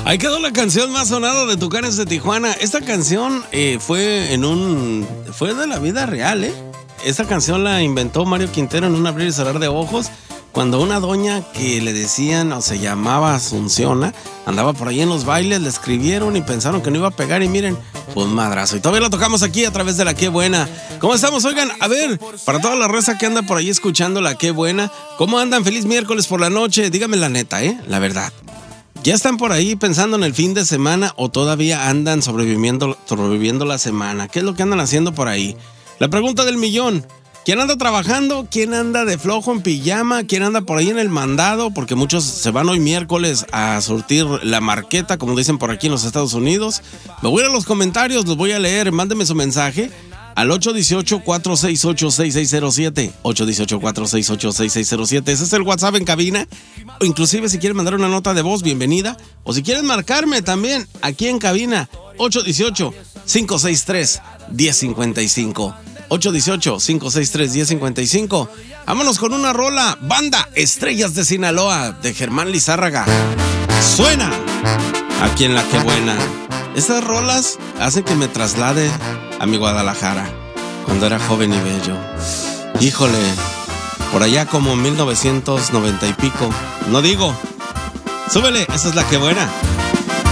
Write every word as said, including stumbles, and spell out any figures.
Ahí quedó la canción más sonada de Tucanes de Tijuana. Esta canción eh, fue en un... fue de la vida real, ¿eh? Esta canción la inventó Mario Quintero en un abrir y cerrar de ojos, cuando una doña que le decían, o se llamaba Asunciona, andaba por ahí en los bailes, le escribieron y pensaron que no iba a pegar y miren, pues madrazo. Y todavía lo tocamos aquí a través de La Qué Buena. ¿Cómo estamos? Oigan, a ver, para toda la raza que anda por ahí escuchando La Qué Buena, ¿cómo andan? Feliz miércoles por la noche. Dígame la neta, ¿eh? La verdad. ¿Ya están por ahí pensando en el fin de semana o todavía andan sobreviviendo, sobreviviendo la semana? ¿Qué es lo que andan haciendo por ahí? La pregunta del millón. ¿Quién anda trabajando? ¿Quién anda de flojo en pijama? ¿Quién anda por ahí en el mandado? Porque muchos se van hoy miércoles a surtir la marqueta, como dicen por aquí en los Estados Unidos. Me voy a ir a los comentarios, los voy a leer. Mándeme su mensaje al ocho uno ocho, cuatro seis ocho, seis seis cero siete. ocho uno ocho, cuatro seis ocho, seis seis cero siete. Ese es el WhatsApp en cabina. O inclusive si quieren mandar una nota de voz, bienvenida. O si quieren marcarme también aquí en cabina, ocho uno ocho, cinco seis tres, uno cero cinco cinco. ocho uno ocho, cinco seis tres, uno cero cinco cinco. Vámonos con una rola. Banda Estrellas de Sinaloa, de Germán Lizárraga. Suena aquí en La Qué Buena. Estas rolas hacen que me traslade a mi Guadalajara, cuando era joven y bello. Híjole, por allá como mil novecientos noventa y pico. No digo. Súbele, esa es La Qué Buena.